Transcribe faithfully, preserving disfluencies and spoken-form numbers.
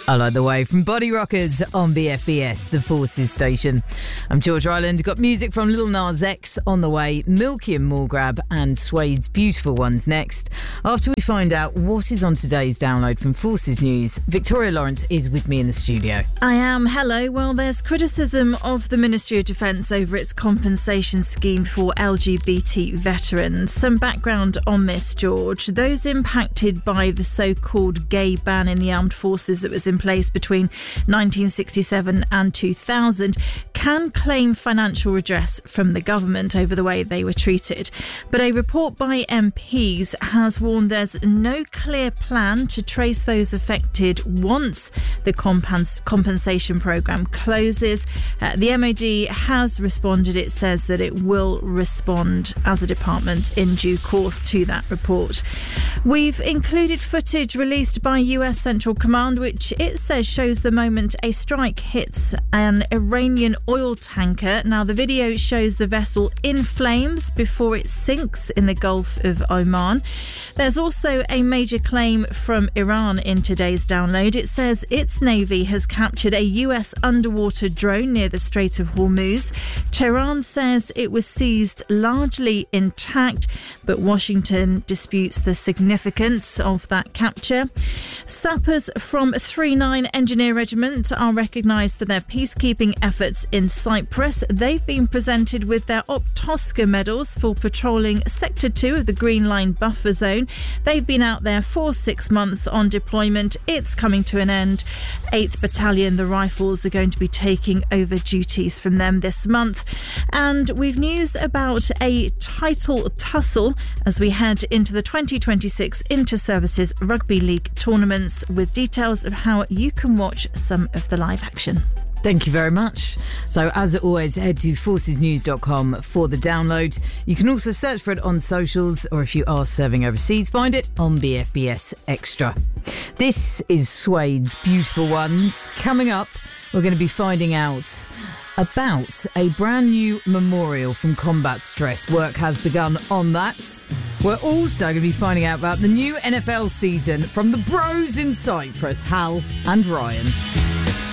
I like the way from Body Rockers on B F B S, the Forces station. I'm George Ryland. Got music from Lil Nas X on the way, Milky and Morgrab and Suede's Beautiful Ones next. After we find out what is on today's download from Forces News, Victoria Lawrence is with me in the studio. I am. Hello. Well, there's criticism of the Ministry of Defence over its compensation scheme for L G B T veterans. Some background on this, George. Those impacted by the so-called gay ban in the armed forces that was in place between nineteen sixty-seven and two thousand can claim financial redress from the government over the way they were treated. But a report by M Ps has warned there's no clear plan to trace those affected once the compens- compensation programme closes. Uh, the M O D has responded. It says that it will respond as a department in due course to that report. We've included footage released by U S Central Command, which it says shows the moment a strike hits an Iranian oil tanker. Now, the video shows the vessel in flames before it sinks in the Gulf of Oman. There's also a major claim from Iran in today's download. It says its navy has captured a U S underwater drone near the Strait of Hormuz. Tehran says it was seized largely intact, but Washington disputes the significance of that capture. Sappers from three nine Engineer Regiment are recognised for their peacekeeping efforts in Cyprus. They've been presented with their Optosca medals for patrolling Sector two of the Green Line buffer zone. They've been out there for six months on deployment. It's coming to an end. eighth Battalion, the Rifles, are going to be taking over duties from them this month. And we've news about a title tussle as we head into the twenty twenty-six Inter-Services Rugby League tournaments, with details of how you can watch some of the live action. Thank you very much. So, as always, head to forces news dot com for the download. You can also search for it on socials, or if you are serving overseas, find it on B F B S Extra. This is Suede's Beautiful Ones. Coming up, we're going to be finding out about a brand new memorial from Combat Stress. Work has begun on that. We're also going to be finding out about the new N F L season from the bros in Cyprus, Hal and Ryan.